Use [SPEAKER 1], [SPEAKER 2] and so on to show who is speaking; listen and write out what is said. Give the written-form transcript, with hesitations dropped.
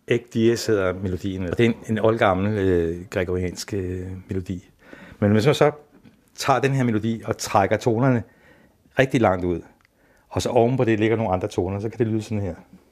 [SPEAKER 1] Egg dies hedder melodien. Det er en oldgammel gregoriansk melodi. Men hvis man så tager den her melodi og trækker tonerne rigtig langt ud, og så oven på det ligger nogle andre toner, så kan det lyde sådan her.